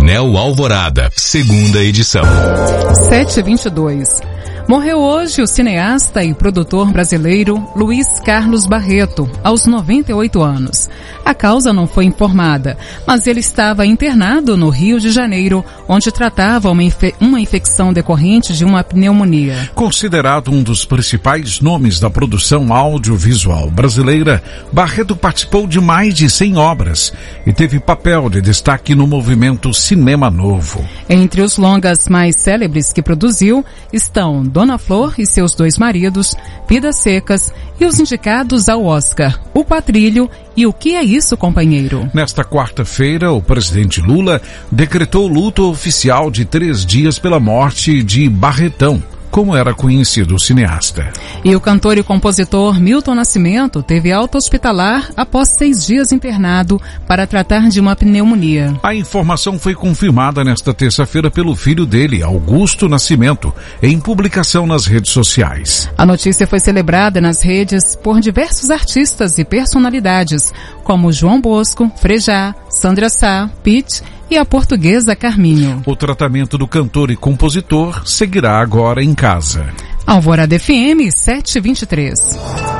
Painel Alvorada, segunda edição. 7h22. Morreu hoje o cineasta e produtor brasileiro Luiz Carlos Barreto, aos 98 anos. A causa não foi informada, mas ele estava internado no Rio de Janeiro, onde tratava uma infecção decorrente de uma pneumonia. Considerado um dos principais nomes da produção audiovisual brasileira, Barreto participou de mais de 100 obras e teve papel de destaque no movimento Cinema Novo. Entre os longas mais célebres que produziu estão Dona Flor e seus dois maridos, Vidas Secas e os indicados ao Oscar, O Quatrilho e O Que é Isso, Companheiro? Nesta quarta-feira, o presidente Lula decretou luto oficial de 3 dias pela morte de Barretão, como era conhecido o cineasta. E o cantor e compositor Milton Nascimento teve alta hospitalar após 6 dias internado para tratar de uma pneumonia. A informação foi confirmada nesta terça-feira pelo filho dele, Augusto Nascimento, em publicação nas redes sociais. A notícia foi celebrada nas redes por diversos artistas e personalidades, como João Bosco, Frejá, Sandra Sá, Pitt e a portuguesa Carminho. O tratamento do cantor e compositor seguirá agora em casa. Alvorada FM 723.